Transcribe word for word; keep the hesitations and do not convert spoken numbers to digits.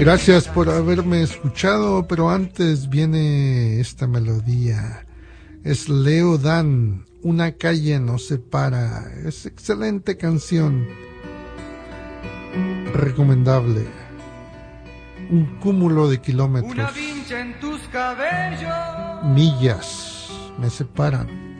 Gracias por haberme escuchado, pero antes viene esta melodía. Es Leo Dan, Una calle nos separa. Es excelente canción. Recomendable. Un cúmulo de kilómetros. Una vincha en tus cabellos. Millas me separan.